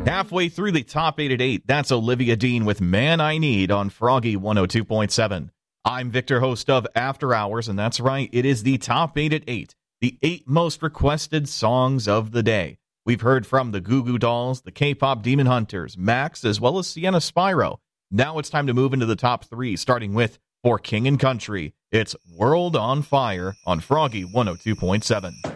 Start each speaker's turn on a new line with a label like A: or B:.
A: Halfway through the top 8 at 8, that's Olivia Dean with Man I Need on Froggy 102.7. I'm Victor, host of After Hours, and that's right, it is the top 8 at 8, the 8 most requested songs of the day. We've heard from the Goo Goo Dolls, the K-pop Demon Hunters, Max, as well as Sienna Spyro. Now it's time to move into the top 3, starting with For King and Country. It's World on Fire on Froggy 102.7.